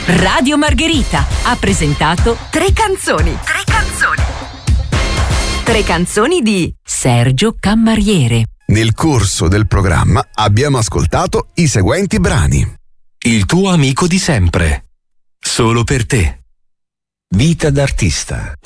Radio Margherita ha presentato Tre canzoni. Tre canzoni di Sergio Cammariere. Nel corso del programma abbiamo ascoltato i seguenti brani: Il tuo amico di sempre, Solo per te, Vita d'artista,